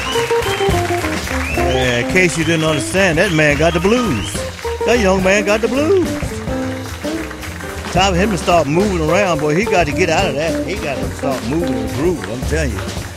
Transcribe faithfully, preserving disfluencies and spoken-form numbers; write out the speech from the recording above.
Uh, in case you didn't understand, that man got the blues. That young man got the blues. Time for him to start moving around, boy. He got to get out of that. He got to start moving and groove, I'm telling you.